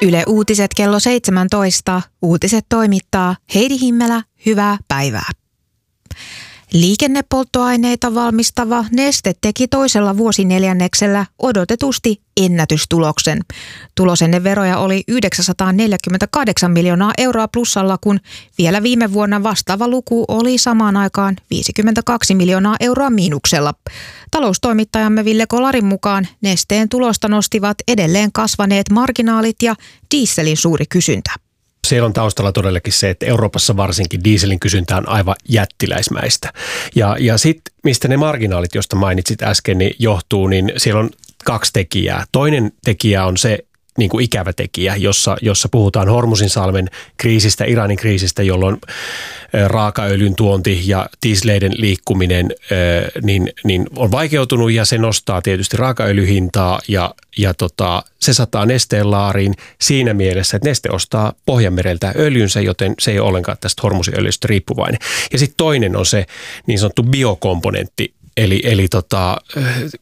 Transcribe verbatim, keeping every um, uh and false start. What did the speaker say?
Yle Uutiset kello seitsemäntoista. Uutiset toimittaa Heidi Himmelä. Hyvää päivää. Liikennepolttoaineita valmistava Neste teki toisella vuosineljänneksellä odotetusti ennätystuloksen. Tulos ennen veroja oli yhdeksänsataaneljäkymmentäkahdeksan miljoonaa euroa plussalla, kun vielä viime vuonna vastaava luku oli samaan aikaan viisikymmentäkaksi miljoonaa euroa miinuksella. Taloustoimittajamme Ville Kolarin mukaan Nesteen tulosta nostivat edelleen kasvaneet marginaalit ja dieselin suuri kysyntä. Siellä on taustalla todellakin se, että Euroopassa varsinkin dieselin kysyntä on aivan jättiläismäistä. Ja, ja sitten mistä ne marginaalit, joista mainitsit äsken, niin johtuu, niin siellä on kaksi tekijää. Toinen tekijä on se niin kuin ikävä tekijä, jossa, jossa puhutaan Hormuzinsalmen kriisistä, Iranin kriisistä, jolloin raakaöljyn tuonti ja dieseleiden liikkuminen niin, niin on vaikeutunut ja se nostaa tietysti raakaöljyhintaa ja, ja tota, se sataa Nesteen laariin siinä mielessä, että Neste ostaa Pohjanmereltä öljynsä, joten se ei ole ollenkaan tästä Hormuzinöljystä riippuvainen. Ja sitten toinen on se niin sanottu biokomponentti. Eli, eli tota,